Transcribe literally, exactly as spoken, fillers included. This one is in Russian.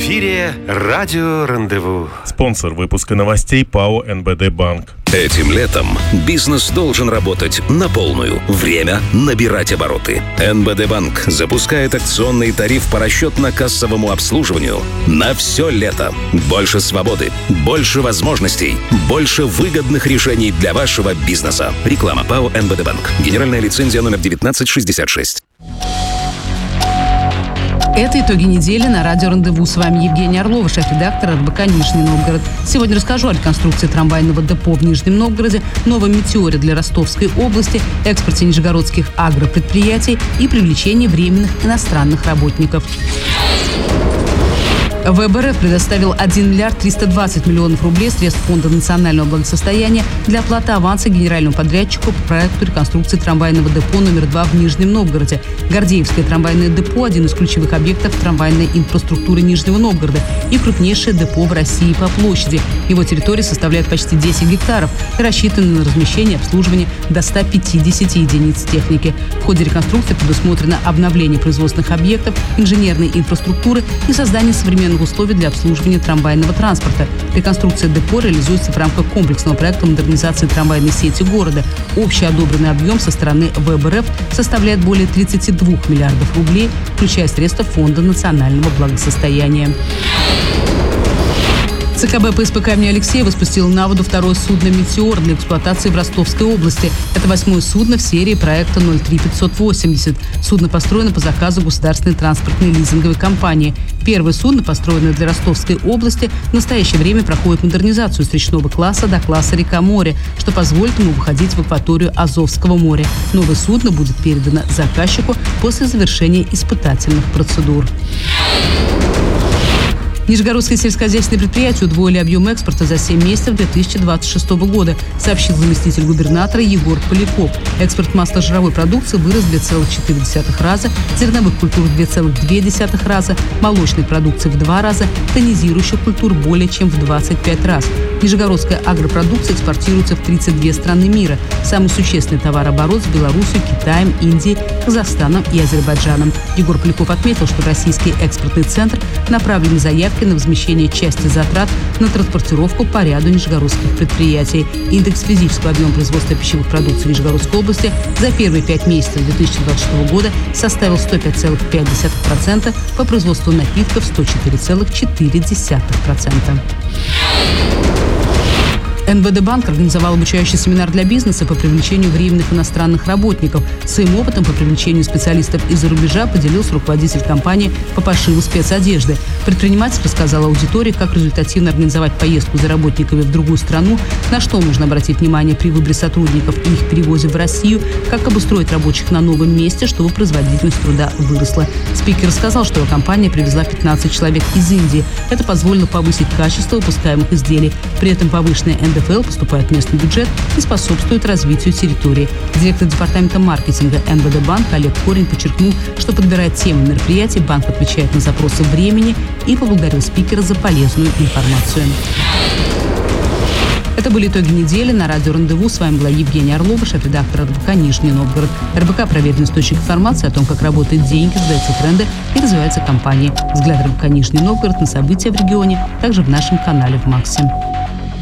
эфире радио «Рандеву». Спонсор выпуска новостей ПАО эн бэ дэ Банк. Этим летом бизнес должен работать на полную. Время набирать обороты. эн бэ дэ Банк запускает акционный тариф по расчетно-кассовому обслуживанию на все лето. Больше свободы, больше возможностей, больше выгодных решений для вашего бизнеса. Реклама ПАО эн бэ дэ Банк. Генеральная лицензия номер девятнадцать шестьдесят шесть. Это итоги недели на радио «Рандеву». С вами Евгения Орлова, шеф-редактор эр бэ ка «Нижний Новгород». Сегодня расскажу о реконструкции трамвайного депо в Нижнем Новгороде, новом метеоре для Ростовской области, экспорте нижегородских агропредприятий и привлечении временных иностранных работников. вэ бэ эр эф предоставил один миллиард триста двадцать миллионов рублей средств Фонда национального благосостояния для оплаты аванса генеральному подрядчику по проекту реконструкции трамвайного депо номер два в Нижнем Новгороде. Гордеевское трамвайное депо – один из ключевых объектов трамвайной инфраструктуры Нижнего Новгорода и крупнейшее депо в России по площади. Его территория составляет почти десять гектаров и рассчитана на размещение и обслуживание до ста пятидесяти единиц техники. В ходе реконструкции предусмотрено обновление производственных объектов, инженерной инфраструктуры и создание современных условий для обслуживания трамвайного транспорта. Реконструкция депо реализуется в рамках комплексного проекта модернизации трамвайной сети города. Общий одобренный объем со стороны вэ бэ эр эф составляет более тридцати двух миллиардов рублей, включая средства Фонда национального благосостояния. цэ ка бэ пэ эс пэ ка имени Алексеева спустил на воду второе судно «Метеор» для эксплуатации в Ростовской области. Это восьмое судно в серии проекта ноль три пятьсот восемьдесят. Судно построено по заказу государственной транспортной лизинговой компании. Первое судно, построенное для Ростовской области, в настоящее время проходит модернизацию с речного класса до класса «Река-море», что позволит ему выходить в акваторию Азовского моря. Новое судно будет передано заказчику после завершения испытательных процедур. Нижегородское сельскохозяйственное предприятие удвоили объем экспорта за семь месяцев две тысячи двадцать шестого года, сообщил заместитель губернатора Егор Поляков. Экспорт масложировой продукции вырос в два целых четыре десятых раза, зерновых культур в два целых две десятых раза, молочной продукции в два раза, тонизирующих культур более чем в двадцать пять раз. Нижегородская агропродукция экспортируется в тридцать две страны мира. Самый существенный товарооборот с Беларусью, Китаем, Индией, Казахстаном и Азербайджаном. Егор Поляков отметил, что Российский экспортный центр направлен заявки на возмещение части затрат на транспортировку по ряду нижегородских предприятий. Индекс физического объема производства пищевых продуктов Нижегородской области за первые пять месяцев две тысячи двадцать шестого года составил сто пять целых пять десятых процента, по производству напитков сто четыре целых четыре десятых процента. эн бэ дэ Банк организовал обучающий семинар для бизнеса по привлечению временных иностранных работников. Своим опытом по привлечению специалистов из-за рубежа поделился руководитель компании по пошиву спецодежды. Предприниматель рассказал аудитории, как результативно организовать поездку за работниками в другую страну, на что нужно обратить внимание при выборе сотрудников и их перевозе в Россию, как обустроить рабочих на новом месте, чтобы производительность труда выросла. Спикер рассказал, что его компания привезла пятнадцать человек из Индии. Это позволило повысить качество выпускаемых изделий. При этом повышенная эн дэ эф эл поступает в местный бюджет и способствует развитию территории. Директор департамента маркетинга эн бэ дэ Банк Олег Корень подчеркнул, что, подбирая темы мероприятий, банк отвечает на запросы времени и поблагодарил спикера за полезную информацию. Это были итоги недели на радио «Рандеву». С вами была Евгения Орлова, шеф-редактор эр бэ ка «Нижний Новгород». эр бэ ка – проверенный источник информации о том, как работают деньги, задаются тренды и развиваются компании. Взгляд эр бэ ка «Нижний Новгород» на события в регионе, также в нашем канале в Максе.